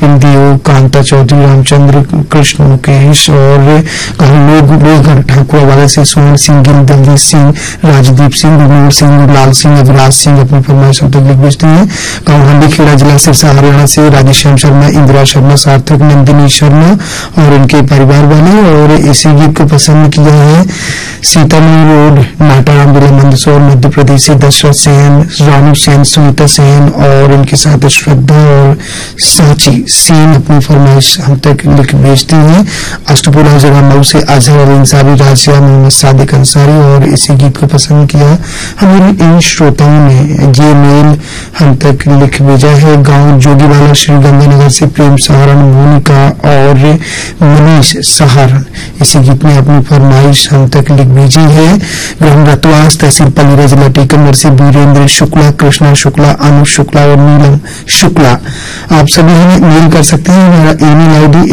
देव, कांता चौधरी, रामचंद्र, कृष्ण मुकेश और लोग ठाकुर वाले से स्वर्ण सिंह गिल, दलजीत सिंह, राजदीप सिंह, गुरनूर सिंह, लाल सिंह, अविराज सिंह अपनी फरमाइश हम तक लिख भेजते हैं। गाँव हांडी खेड़ा जिला सिरसा हरियाणा से राधेश्याम शर्मा, इंदिरा शर्मा, सार्थक, नंदिनी शर्मा और इनके परिवार वाले। और इसी गीत को पसंद किया है सीतामढ़ी रोड नाटाराम जिला मंदसौर मध्य प्रदेश से दशरथ सेन, रानू सेन, सुनीता सेन और इनके साथ श्रद्धा और साची सेन अपनी फरमाइश हम तक लिख भेजती हैं। अष्टपुरा जगह मऊ से अजहर अली अंसारी, राजिया, मोहम्मद सादिक अंसारी और इसी गीत को पसंद किया हमारे इन श्रोताओं ने। ये मेल हम तक लिख भेजा है गांव जोगीवाला श्री गंगानगर से प्रेम सहारण, मोनिका और मनीष सहारण। इसी गीत में अपनी फरमाइश हम तक लिख भेजी है। ग्राम रतवास तहसील पलीरा जिला टीकमगढ़ से वीरेंद्र शुक्ला, कृष्णा शुक्ला, अनु शुक्ला और नीलम शुक्ला। आप सभी हमें मेल कर सकते हैं। हमारा ईमेल आईडी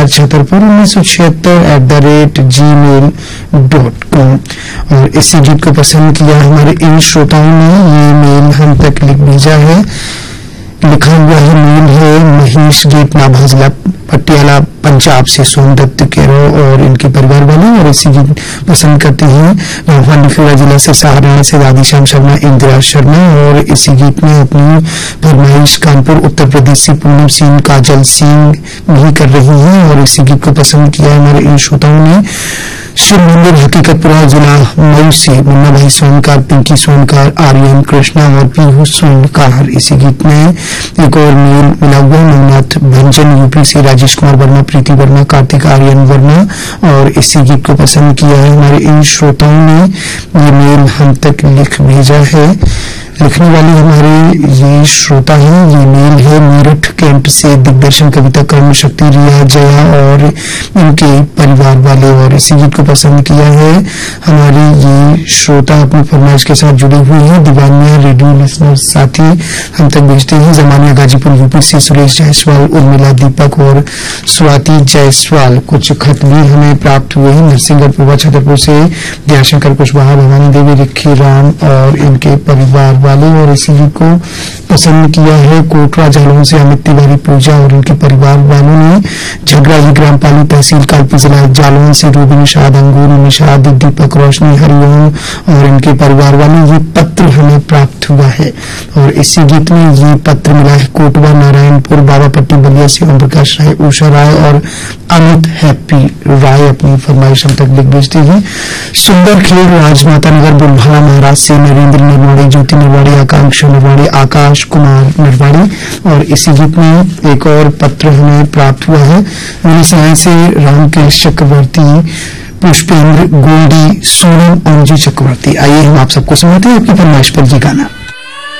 AIR761967@gmail.com। और इसी गीत को पसंद किया हमारे इन श्रोताओं ने। ये मेल हम तक लिख भेजा है, लिखा हुआ है मेल है महेश गेट नाभा जिला पटियाला पंजाब से सोमदत्त केरो और इनके परिवार वाले। और इसी गीत पसंद करते हैं हांडीखेड़ा जिला से हरियाणा से राधेश्याम शर्मा, इंदिरा शर्मा और इसी गीत में अपनी फरमाइश कानपुर उत्तर प्रदेश से पूनम सिंह, काजल सिंह भी कर रही हैं। और इसी गीत को पसंद किया हमारे इन श्रोताओं ने शिव मंदिर हकीकतपुरा जिला मऊ से मुन्ना भाई सोनकार, पिंकी सोनकार, आर्यन कृष्णा और पीहू सोनकार। इसी गीत में एक और मेल मिला हुआ नवनाथ भंजन यूपी से राजेश कुमार वर्मा, प्रीति वर्मा, कार्तिक आर्यन वर्मा और इसी गीत को पसंद किया है हमारे इन श्रोताओं ने। ये मेल हम तक लिख भेजा है। लिखने वाली हमारे ये श्रोता हैं। ये मेल है मेरठ कैंप से दिग्दर्शन, कविता, कर्म शक्ति, रिया, जया और इनके परिवार वाले। और इसी गीत को पसंद किया है हमारी ये श्रोता अपनी फरमाइश के साथ जुड़े हुए हैं। दीवानिया रेडियो लिसनर साथी हम तक भेजते हैं जमानिया गाजीपुर यूपी से सुरेश जायसवाल, उर्मिला, दीपक और स्वाति जायसवाल। कुछ खत भी हमें प्राप्त हुए हैं नरसिंहगढ़ पूर्वा छतरपुर से दयाशंकर कुशवाहा, भवानी देवी, रिक्की राम और इनके परिवार वाले। और इसी को पसंद किया है कोटरा जालौन से अमित तिवारी, पूजा और उनके परिवार वालों ने। झगराही ग्राम पाली तहसील कालपी जिला जालौन से रूबी निषाद, अंगूर निषाद, दीपक, रोशनी, हरिओम और इनके परिवार वाले। ये पत्र हमें प्राप्त हुआ है। और इसी गीत में ये पत्र मिला है कोटवा नारायणपुर बाबापट्टी बलिया से ओम प्रकाश राय, उषा राय और अमित हैप्पी राय अपनी फरमाइश हम तक लिख भेजते हैं। सुंदर खेल राजमाता नगर बुल्भाड़ा महाराज से नरेंद्र नरवाड़ी, ज्योति नरवाड़ी, आकांक्षा नरवाड़ी, आकाश कुमार नरवाड़ी। और इसी गीत में एक और पत्र हमें प्राप्त हुआ है मिनीसाई से रामकेश चक्रवर्ती, पुष्पेंद्र गोल्डी, सोनम अंजू चक्रवर्ती। आइए हम आप सबको सुनाते हैं आपकी फरमाइश पर ये गाना।